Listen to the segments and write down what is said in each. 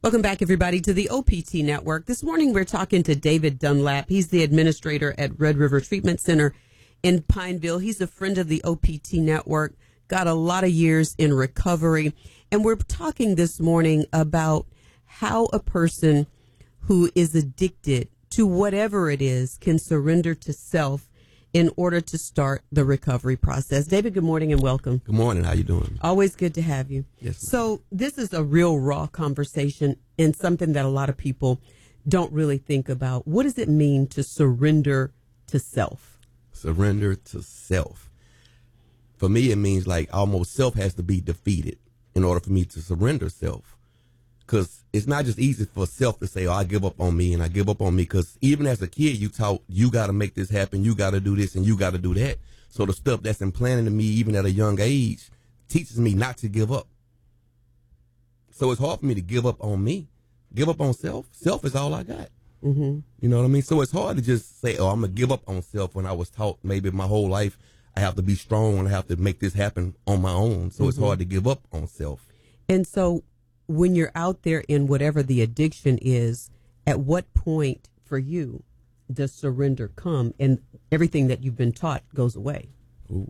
Welcome back, everybody, to the OPT Network. This morning, we're talking to David Dunlap. He's the administrator at Red River Treatment Center in Pineville. He's a friend of the OPT Network, got a lot of years in recovery. And we're talking this morning about how a person who is addicted to whatever it is can surrender to self in order to start the recovery process. David, good morning and welcome. Good morning. How you doing? Always good to have you. Yes, ma'am. So this is a real raw conversation and something that a lot of people don't really think about. What does it mean to surrender to self? Surrender to self. For me, it means like almost self has to be defeated in order for me to surrender self. Because it's not just easy for self to say, oh, I give up on me and I give up on me. Because even as a kid, you taught you got to make this happen. You got to do this and you got to do that. So the stuff that's implanted in me, even at a young age, teaches me not to give up. So it's hard for me to give up on me, give up on self. Self is all I got. Mm-hmm. You know what I mean? So it's hard to just say, oh, I'm going to give up on self when I was taught maybe my whole life I have to be strong and I have to make this happen on my own. So it's hard to give up on self. And so when you're out there in whatever the addiction is, at what point for you does surrender come and everything that you've been taught goes away? Ooh.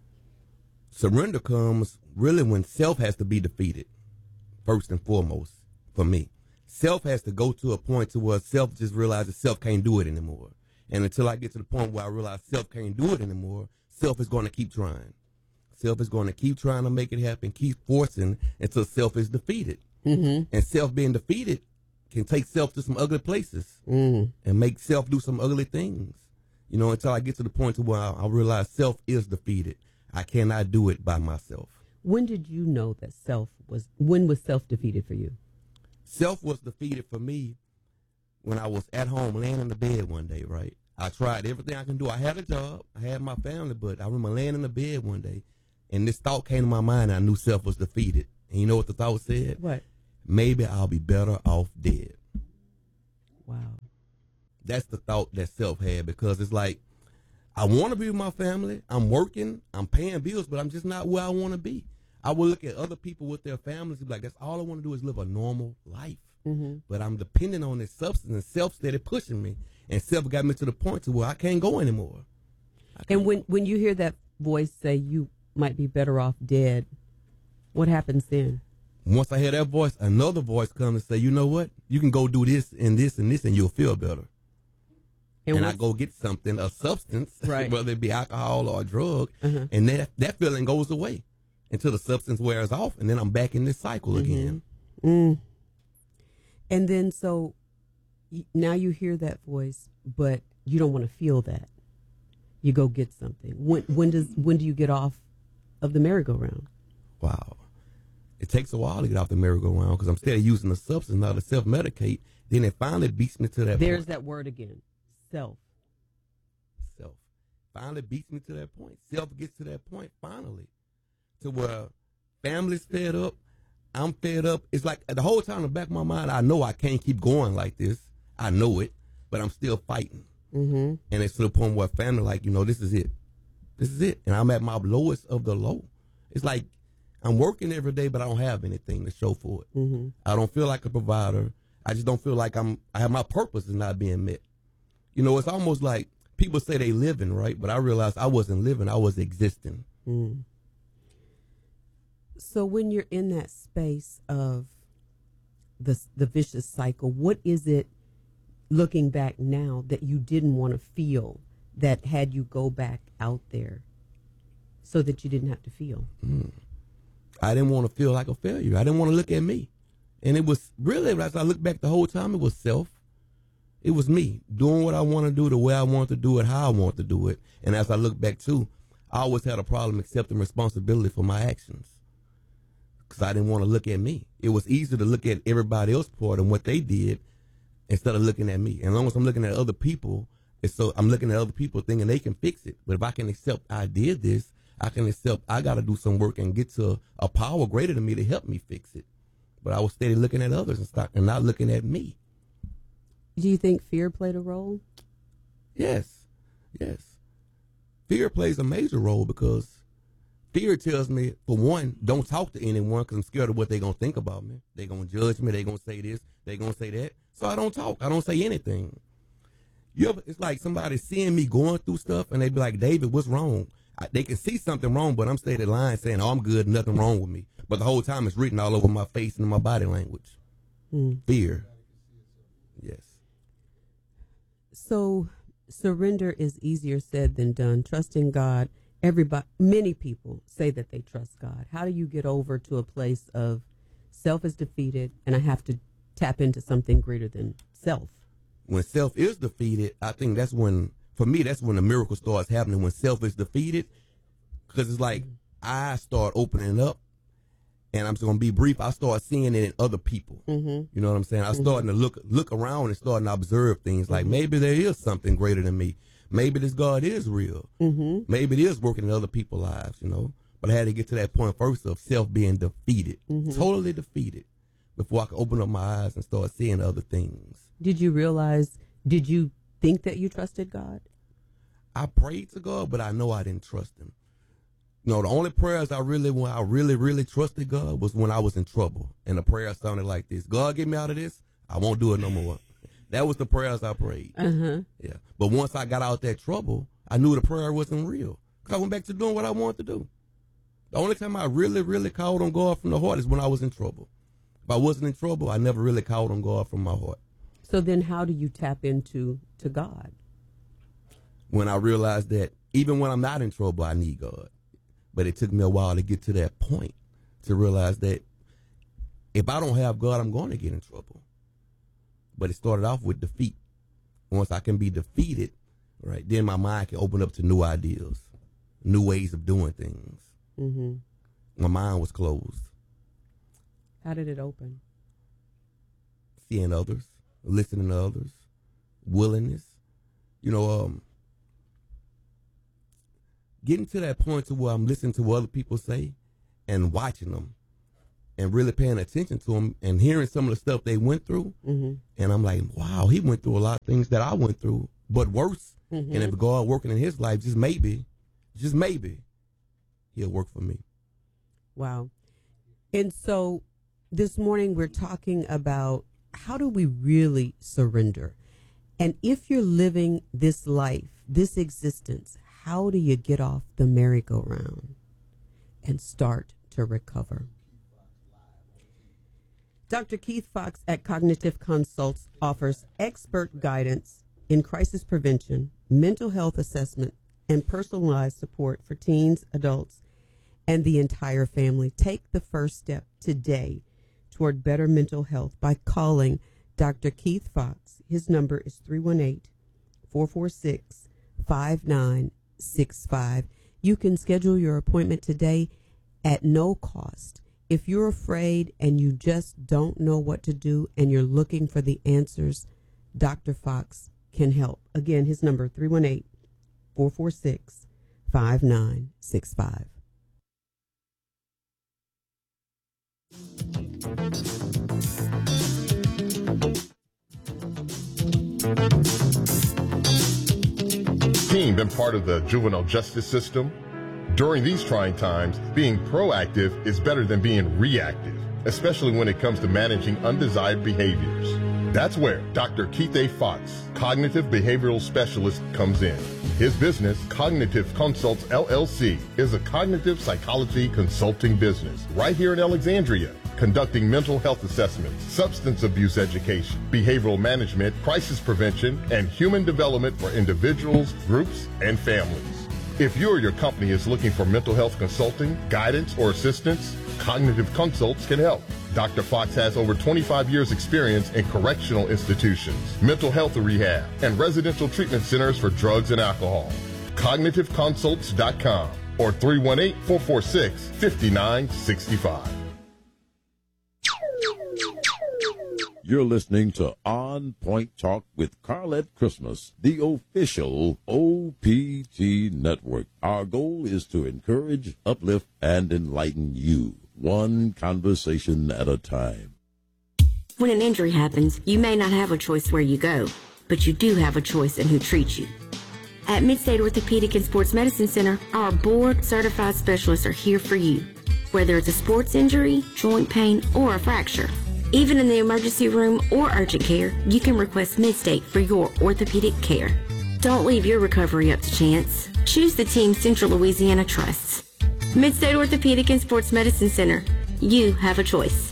Surrender comes really when self has to be defeated, first and foremost, for me. Self has to go to a point to where self just realizes self can't do it anymore. And until I get to the point where I realize self can't do it anymore, self is going to keep trying. Self is going to keep trying to make it happen, keep forcing until self is defeated. Mm-hmm. And self being defeated can take self to some ugly places and make self do some ugly things. You know, until I get to the point to where I realize self is defeated. I cannot do it by myself. When did you know that when was self defeated for you? Self was defeated for me when I was at home laying in the bed one day, right? I tried everything I can do. I had a job. I had my family, but I remember laying in the bed one day and this thought came to my mind and I knew self was defeated. And you know what the thought said? What? Maybe I'll be better off dead. Wow. That's the thought that self had, because it's like, I want to be with my family. I'm working. I'm paying bills, but I'm just not where I want to be. I will look at other people with their families and be like, that's all I want to do is live a normal life. Mm-hmm. But I'm dependent on this substance and self started pushing me. And self got me to the point to where I can't go anymore. And when you hear that voice say you might be better off dead, what happens then? Once I hear that voice, another voice comes and say, you know what? You can go do this and this and this and you'll feel better. And I go get something, a substance, right, whether it be alcohol or a drug, and that feeling goes away until the substance wears off, and then I'm back in this cycle again. Mm. And then so now you hear that voice, but you don't want to feel that. You go get something. When do you get off of the merry-go-round? Wow. It takes a while to get off the merry-go-round because I'm still using the substance now to self-medicate. Then it finally beats me to that There's point. that word again. Self. Finally beats me to that point. Self gets to that point finally to where family's fed up. I'm fed up. It's like the whole time in the back of my mind, I know I can't keep going like this. I know it, but I'm still fighting. Mm-hmm. And it's to the point where family like, this is it. This is it. And I'm at my lowest of the low. It's like I'm working every day, but I don't have anything to show for it. Mm-hmm. I don't feel like a provider. I just don't feel like I have my purpose is not being met. It's almost like people say they living, right? But I realized I wasn't living. I was existing. Mm. So when you're in that space of the vicious cycle, what is it, looking back now, that you didn't want to feel that had you go back out there so that you didn't have to feel? I didn't want to feel like a failure. I didn't want to look at me. And it was really, as I look back the whole time, it was self. It was me doing what I want to do, the way I want to do it, how I want to do it. And as I look back too, I always had a problem accepting responsibility for my actions because I didn't want to look at me. It was easy to look at everybody else's part and what they did instead of looking at me. And as long as I'm looking at other people, I'm looking at other people thinking they can fix it. But if I can accept I did this, I can accept I got to do some work and get to a power greater than me to help me fix it. But I was steady looking at others and not looking at me. Do you think fear played a role? Yes. Fear plays a major role because Fear tells me, for one, don't talk to anyone because I'm scared of what they're going to think about me. They're going to judge me. They're going to say this. They're going to say that. So I don't talk. I don't say anything. It's like somebody seeing me going through stuff and they be like, David, what's wrong? They can see something wrong, but I'm steady lying saying, oh, I'm good, nothing wrong with me. But the whole time it's written all over my face and my body language. Fear. Yes. So surrender is easier said than done. Trusting God. Many people say that they trust God. How do you get over to a place of self is defeated and I have to tap into something greater than self? When self is defeated, I think that's when, for me, that's when the miracle starts happening, when self is defeated. Because it's like I start opening up, and I'm just going to be brief. I start seeing it in other people. You know what I'm saying? I'm starting to look around and starting to observe things like maybe there is something greater than me. Maybe this God is real. Maybe it is working in other people's lives, you know. But I had to get to that point first of self being defeated, totally defeated, before I could open up my eyes and start seeing other things. Did you think that you trusted God? I prayed to God, but I know I didn't trust him. You know, the only prayers when I really trusted God was when I was in trouble. And the prayer sounded like this: God, get me out of this. I won't do it no more. That was the prayers I prayed. Yeah. But once I got out that trouble, I knew the prayer wasn't real. Because I went back to doing what I wanted to do. The only time I really called on God from the heart is when I was in trouble. If I wasn't in trouble, I never really called on God from my heart. So then how do you tap into God? When I realized that even when I'm not in trouble, I need God. But it took me a while to get to that point, to realize that if I don't have God, I'm going to get in trouble. But it started off with defeat. Once I can be defeated, right, then my mind can open up to new ideas, new ways of doing things. My mind was closed. How did it open? Seeing others, listening to others, willingness. You know, getting to that point to where I'm listening to what other people say and watching them and really paying attention to them and hearing some of the stuff they went through. And I'm like, wow, he went through a lot of things that I went through, but worse. And if God working in his life, just maybe, he'll work for me. Wow. And so this morning we're talking about how do we really surrender? And if you're living this life, this existence, how do you get off the merry-go-round and start to recover? Dr. Keith Fox at Cognitive Consults offers expert guidance in crisis prevention, mental health assessment, and personalized support for teens, adults, and the entire family. Take the first step today toward better mental health by calling Dr. Keith Fox. His number is 318-446-5965. You can schedule your appointment today at no cost. If you're afraid and you just don't know what to do and you're looking for the answers, Dr. Fox can help. Again, his number 318-446-5965. Team been part of the juvenile justice system? During these trying times, being proactive is better than being reactive, especially when it comes to managing undesired behaviors. That's where Dr. Keith A. Fox, cognitive behavioral specialist, comes in. His business, Cognitive Consults LLC, is a cognitive psychology consulting business right here in Alexandria, conducting mental health assessments, substance abuse education, behavioral management, crisis prevention, and human development for individuals, groups, and families. If you or your company is looking for mental health consulting, guidance, or assistance, Cognitive Consults can help. Dr. Fox has over 25 years experience in correctional institutions, mental health rehab, and residential treatment centers for drugs and alcohol. CognitiveConsults.com or 318-446-5965. You're listening to On Point Talk with Carlette Christmas, the official OPT network. Our goal is to encourage, uplift, and enlighten you, one conversation at a time. When an injury happens, you may not have a choice where you go, but you do have a choice in who treats you. At Midstate Orthopedic and Sports Medicine Center, our board-certified specialists are here for you. Whether it's a sports injury, joint pain, or a fracture. Even in the emergency room or urgent care, you can request Midstate for your orthopedic care. Don't leave your recovery up to chance. Choose the team Central Louisiana trusts. Midstate Orthopedic and Sports Medicine Center. You have a choice.